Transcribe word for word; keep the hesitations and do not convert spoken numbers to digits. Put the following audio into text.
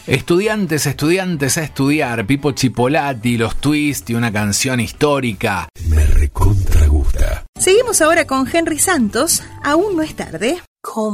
Estudiantes, estudiantes a estudiar, Pipo Chipolati, los Twist y una canción histórica. Me recontra gusta. Seguimos ahora con Henry Santos, Aún no es tarde. Como